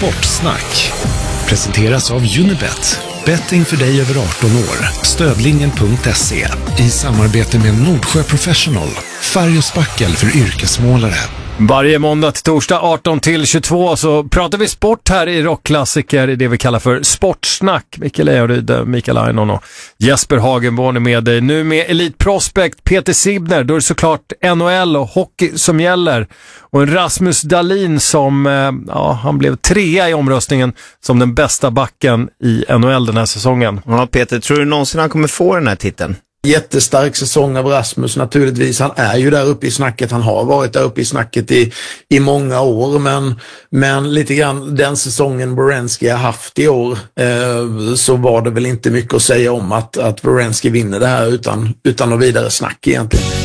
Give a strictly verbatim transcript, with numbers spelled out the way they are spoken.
Sportsnack presenteras av Unibet. Betting för dig över arton år. Stödlinjen punkt se i samarbete med Nordsjö Professional. Färg och spackel för yrkesmålare. Varje måndag till torsdag arton till tjugotvå så pratar vi sport här i Rockklassiker i det vi kallar för Sportsnack. Mikael Ejeryd, Mikael Ainon och Jesper Hagenborn är med dig. Nu med Elite Prospect Peter Sibner, då är det såklart N H L och hockey som gäller. Och en Rasmus Dahlin som, ja, han blev trea i omröstningen som den bästa backen i N H L den här säsongen. Ja, Peter, tror du någonsin han kommer få den här titeln? Jättestark säsong av Rasmus naturligtvis. Han är ju där uppe i snacket. Han har varit där uppe i snacket i, i många år. Men, men lite grann den säsongen Werenski har haft i år eh, så var det väl inte mycket att säga om att, att Werenski vinner det här utan, utan något vidare snack egentligen.